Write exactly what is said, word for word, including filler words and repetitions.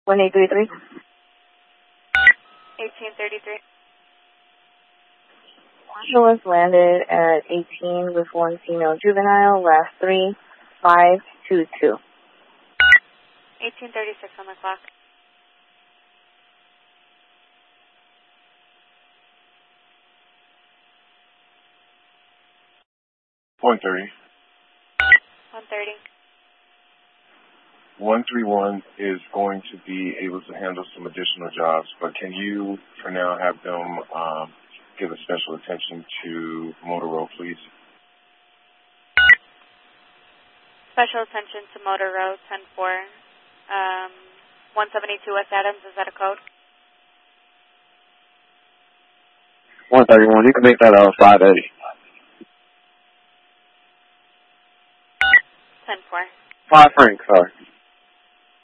one eight three three. eighteen thirty-three. Was landed at eighteen with one female juvenile, last three, five, two, two. eighteen thirty-six on the clock. one thirty. one thirty. one three one is going to be able to handle some additional jobs, but can you, for now, have them um, give a special attention to Motor Row, please? Special attention to Motor Row, ten four. Um, one seventy-two West Adams, is that a code? one thirty-one, you can make that uh, five eighty. ten four. five Frank, sorry.